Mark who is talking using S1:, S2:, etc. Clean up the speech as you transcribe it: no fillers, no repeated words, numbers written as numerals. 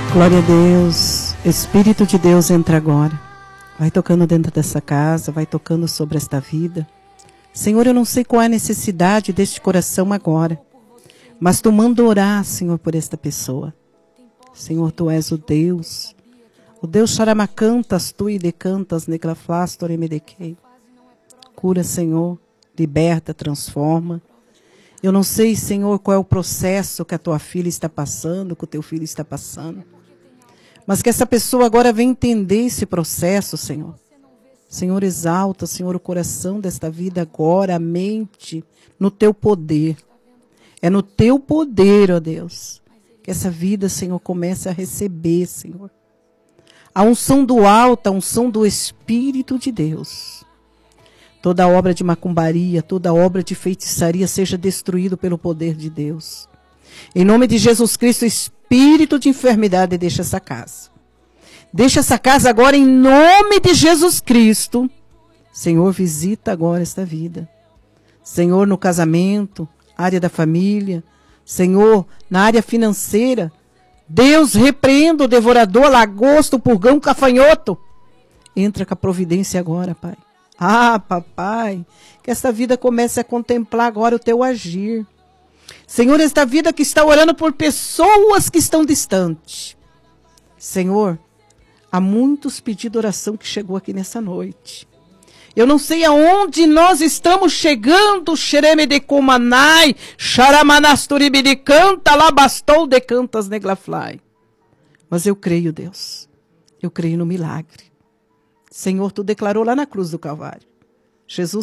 S1: Glória a Deus. Espírito de Deus entra agora. Vai tocando dentro dessa casa, vai tocando sobre esta vida. Senhor, eu não sei qual é a necessidade deste coração agora, mas tu manda orar, Senhor, por esta pessoa. Senhor, tu és o Deus charamacantas, tu e decantas, neglaflastor e medequei. Cura, Senhor, liberta, transforma. Eu não sei, Senhor, qual é o processo que a tua filha está passando, que o teu filho está passando. Mas que essa pessoa agora venha entender esse processo, Senhor. Senhor, exalta, Senhor, o coração desta vida agora, a mente, no teu poder. É no teu poder, ó Deus, que essa vida, Senhor, comece a receber, Senhor. A unção do alto, a unção do Espírito de Deus. Toda obra de macumbaria, toda obra de feitiçaria seja destruída pelo poder de Deus. Em nome de Jesus Cristo, espírito de enfermidade, deixa essa casa. Deixa essa casa agora em nome de Jesus Cristo. Senhor, visita agora esta vida. Senhor, no casamento, área da família. Senhor, na área financeira. Deus, repreenda o devorador, a lagosta, o purgão, o cafanhoto. Entra com a providência agora, Pai. Ah, papai, que esta vida comece a contemplar agora o teu agir. Senhor, esta vida que está orando por pessoas que estão distantes. Senhor, há muitos pedidos de oração que chegou aqui nessa noite. Eu não sei aonde nós estamos chegando, xeremedecomanai, xaramanasturibidicanta, labastou decantas neglafly. Mas eu creio, Deus. Eu creio no milagre. Senhor, tu declarou lá na cruz do Calvário. Jesus